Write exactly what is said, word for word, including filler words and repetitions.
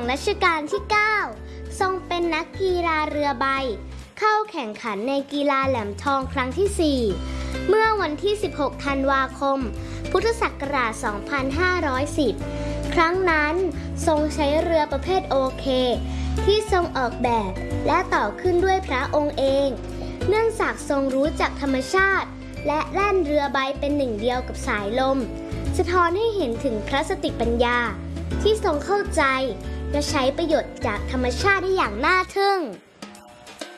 รัชกาลที่ เก้า ทรงเป็นนักกีฬาเรือใบเข้าแข่งขันในกีฬาแหลมทองครั้งที่ สี่ เมื่อวันที่ สิบหก ธันวาคม พุทธศักราช สองพันห้าร้อยสิบ ครั้งนั้นทรงใช้เรือประเภทโอเคที่ทรงออกแบบและต่อขึ้นด้วยพระองค์เอง เนื่องจากทรงรู้จักธรรมชาติและแล่นเรือใบเป็นหนึ่งเดียวกับสายลมสะท้อนให้เห็นถึงพระสติปัญญาที่ทรงเข้าใจและใช้ประโยชน์จากธรรมชาติได้อย่างน่าทึ่ง